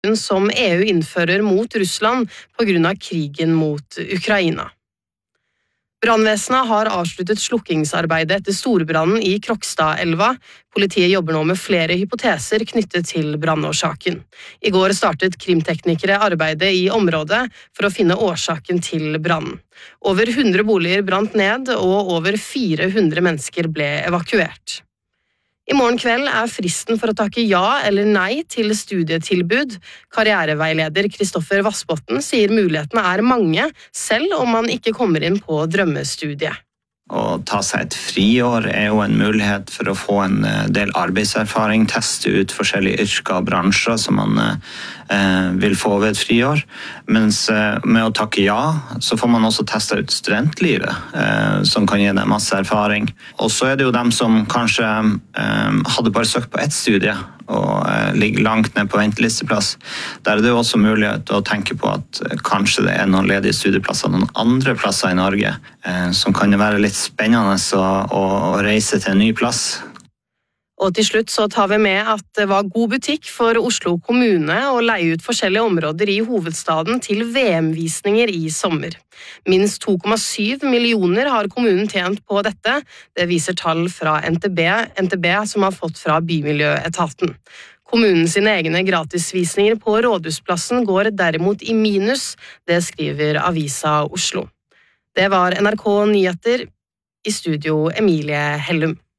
som EU innfører mot Russland på grunn av krigen mot Ukraina. Brannvesenet har avsluttet slukkingsarbeidet etter storbrannen i Krokstadelva. Politiet jobber nå med flere hypoteser knyttet til brannårsaken. I går startet krimteknikere arbeidet i området for å finne årsaken til brannen. Over 100 boliger brant ned, og over 400 mennesker ble evakuert. I morgen kveld er fristen for å takke ja eller nei til studietilbud. Karriereveileder Kristoffer Vassbotten sier mulighetene er mange, selv om man ikke kommer inn på drømmestudiet. Å ta seg et friår er jo en mulighet for å få en del arbeidserfaring, teste ut forskjellige yrker og bransjer som man vil få ved et friår. Mens med å takke ja, så får man også teste ut studentlivet, som kan gi deg masse erfaring. Og så er det jo dem som kanskje hadde bare søkt på ett studie, og ligger langt ned på ventelisteplass. Der er det jo også mulighet å tenke på at kanskje det er noen ledige studieplasser noen andre plasser i Norge, som kan være litt spennende å reise til en ny plass. Og til slutt så tar vi med at det var god butikk for Oslo kommune å leie ut forskjellige områder i hovedstaden til VM-visninger i sommer. Minst 2,7 millioner har kommunen tjent på dette. Det viser tall fra NTB som har fått fra Bymiljøetaten. Kommunen sine egne gratisvisninger på Rådhusplassen går derimot i minus, det skriver Avisa Oslo. Det var NRK Nyheter, i studio Emilie Hellum.